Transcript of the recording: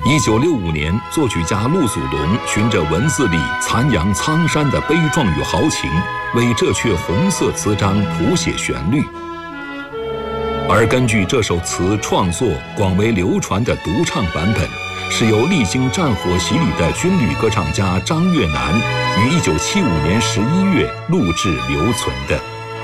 1965年，作曲家陆祖龙循着文字里残阳苍山的悲壮与豪情，为这阙红色词章谱写旋律。而根据这首词创作广为流传的独唱版本，是由历经战火洗礼的军旅歌唱家张悦南于1975年11月录制留存的。